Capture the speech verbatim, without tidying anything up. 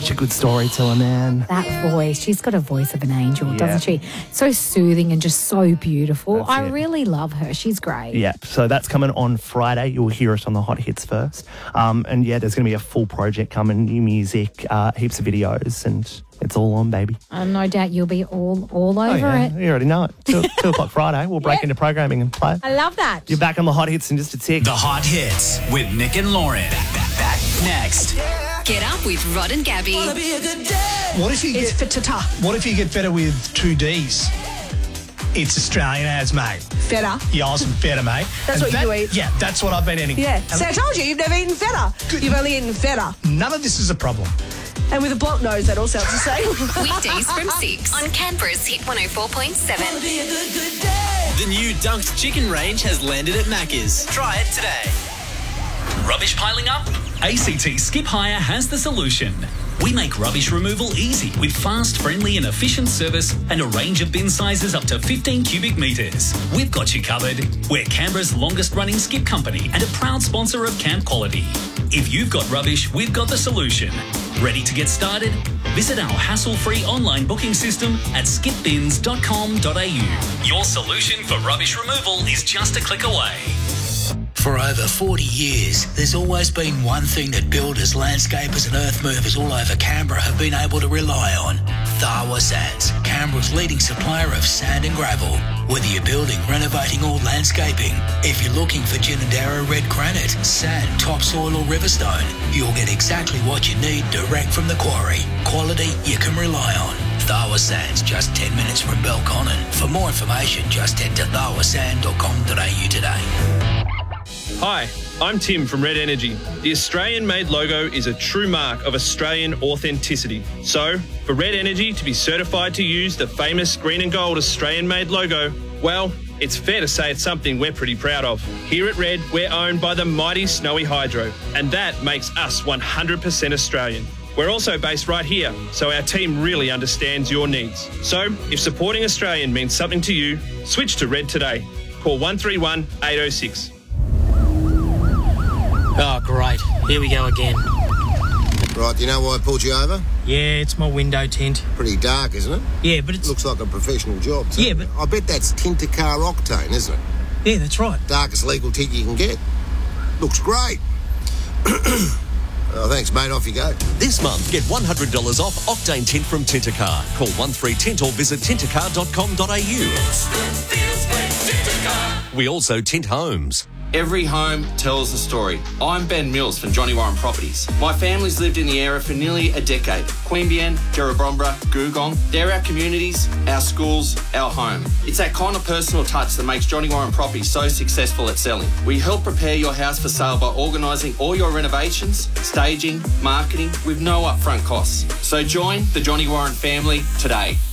such a good storyteller, man. That voice, she's got a voice of an angel, Yeah. doesn't she? So soothing and just so beautiful. That's I it. really love her. She's great. Yeah, so that's coming on Friday. You'll hear it on the Hot Hits first. Um, and yeah, there's going to be a full project coming, new music, uh, heaps of videos, and it's all on, baby. Um, no doubt you'll be all all over Oh, yeah, it. you already know it. Two, two o'clock Friday, we'll break Yeah. into programming and play. I love that. You're back on the Hot Hits in just a tick. The Hot Hits with Nick and Lauren. Back, back, back next. Get up with Rod and Gabby. What if you It's get feta. What if you get feta with two D's? It's Australian as, mate. Feta. Yeah, awesome feta, mate. That's And what you that- eat. Yeah, that's what I've been eating. Yeah. And So I told you, you've never eaten feta. Good. You've only eaten feta. none of this is a problem. And with a block nose, that all sounds the same. Weekdays from six on Canberra's Hit one oh four point seven. The new Dunked chicken range has landed at Macca's. Try it today. Rubbish piling up? A C T Skip Hire has the solution. We make rubbish removal easy with fast, friendly and efficient service and a range of bin sizes up to fifteen cubic metres. We've got you covered. We're Canberra's longest running skip company and a proud sponsor of Camp Quality. If you've got rubbish, we've got the solution. Ready to get started? Visit our hassle-free online booking system at skip bins dot com dot a u. Your solution for rubbish removal is just a click away. For over forty years, there's always been one thing that builders, landscapers and earth movers all over Canberra have been able to rely on. Tharwa Sands, Canberra's leading supplier of sand and gravel. Whether you're building, renovating or landscaping, if you're looking for Ginninderra red granite, sand, topsoil or riverstone, you'll get exactly what you need direct from the quarry. Quality you can rely on. Tharwa Sands, just ten minutes from Belconnen. For more information, just head to tharwa sand dot com dot a u today. Hi, I'm Tim from Red Energy. The Australian-made logo is a true mark of Australian authenticity. So, for Red Energy to be certified to use the famous green and gold Australian-made logo, well, it's fair to say it's something we're pretty proud of. Here at Red, we're owned by the mighty Snowy Hydro, and that makes us one hundred percent Australian. We're also based right here, so our team really understands your needs. So, if supporting Australian means something to you, switch to Red today. Call one three one, eight oh six. Oh, great. Here we go again. Right, you know why I pulled you over? Yeah, it's my window tint. Pretty dark, isn't it? Yeah, but it's... Looks like a professional job. So Yeah, but- I bet that's Tintacar Octane, isn't it? Yeah, that's right. Darkest legal tint you can get. Looks great. Oh, thanks, mate. Off you go. This month, get one hundred dollars off Octane Tint from Tintacar. Call one three tint or visit tintacar dot com dot a u. We also tint homes. Every home tells a story. I'm Ben Mills from Johnny Warren Properties. My family's lived in the area for nearly a decade. Queanbeyan, Jerrabomberra, Googong, they're our communities, our schools, our home. It's that kind of personal touch that makes Johnny Warren Properties so successful at selling. We help prepare your house for sale by organising all your renovations, staging, marketing with no upfront costs. So join the Johnny Warren family today.